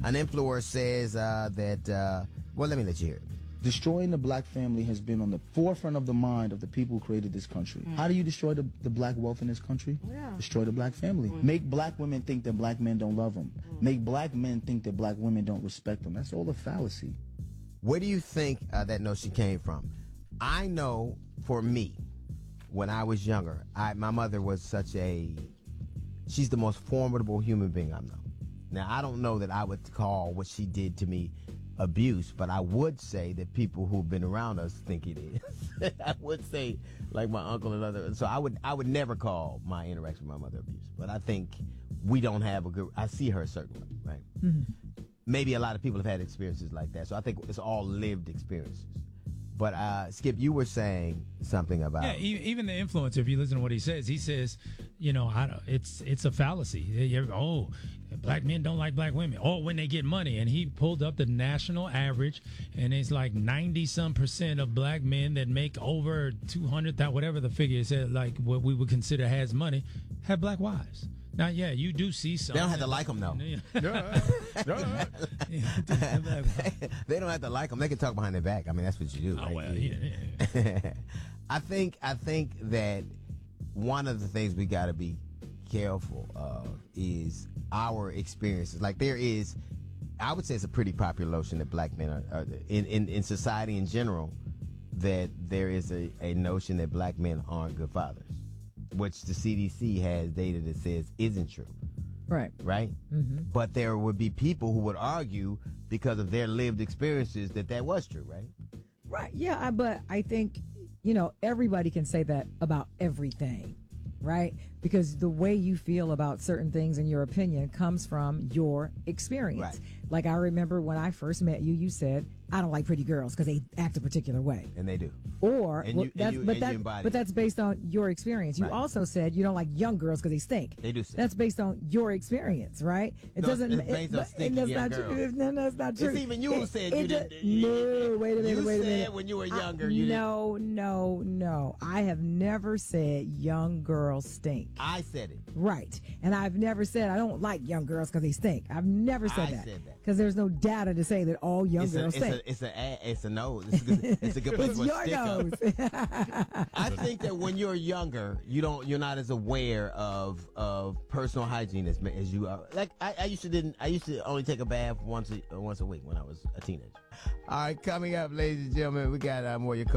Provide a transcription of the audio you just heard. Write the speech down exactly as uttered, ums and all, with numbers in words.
An influencer says uh, that, uh, well, let me let you hear it. Destroying the black family has been on the forefront of the mind of the people who created this country. Mm. How do you destroy the, the black wealth in this country? Yeah. Destroy the black family. Mm. Make black women think that black men don't love them. Mm. Make black men think that black women don't respect them. That's all a fallacy. Where do you think uh, that notion came from? I know for me, when I was younger, I, my mother was such a, she's the most formidable human being I know. Now, I don't know that I would call what she did to me abuse, but I would say that people who've been around us think it is. I would say, like my uncle and other. So I would, I would never call my interaction with my mother abuse. But I think we don't have a good. I see her a certain way, right? Mm-hmm. Maybe a lot of people have had experiences like that. So I think it's all lived experiences. But uh, Skip, you were saying something about yeah. Even the influencer, if you listen to what he says, he says, you know, I don't, it's it's a fallacy. Oh, black men don't like black women. Oh, when they get money, and he pulled up the national average, and it's like ninety some percent of black men that make over two hundred thousand, whatever the figure said, like what we would consider has money, have black wives. Now, yeah, you do see some. They don't have to like them, though. Yeah. They don't have to like them. They can talk behind their back. I mean, that's what you do. Oh, right? well, yeah. yeah. I think I think that one of the things we got to be careful of is our experiences. Like there is, I would say it's a pretty popular notion that black men are, are in, in, in society in general, that there is a, a notion that black men aren't good fathers, which the C D C has data that says isn't true. Right. Right? Mm-hmm. But there would be people who would argue because of their lived experiences that that was true, right? Right. Yeah, I, but I think, you know, everybody can say that about everything, right? Because the way you feel about certain things and your opinion comes from your experience. Right. Like I remember when I first met you, you said, I don't like pretty girls because they act a particular way. And they do. Or, and well, you, that's, and you, but, and that, you but that's based on your experience. You right. also said you don't like young girls because they stink. They do stink. That's based on your experience, right? It no, doesn't. It's based it, on stinky that's young not girls. true. No, no, that's not true. It's even you who said it, you it, didn't. No, wait a minute. You wait a minute. said when you were younger, I, you no, didn't. No, no, no. I have never said young girls stink. I said it. Right, and I've never said I don't like young girls because they stink. I've never said I that. said that because there's no data to say that all young it's girls a, stink. It's a, it's a, it's a nose. It's a good, it's a good place It's for your a stick nose. up. I think that when you're younger, you don't, you're not as aware of of personal hygiene as as you are. Like I, I used to didn't. I used to only take a bath once a, once a week when I was a teenager. All right, coming up, ladies and gentlemen, we got uh, more. Your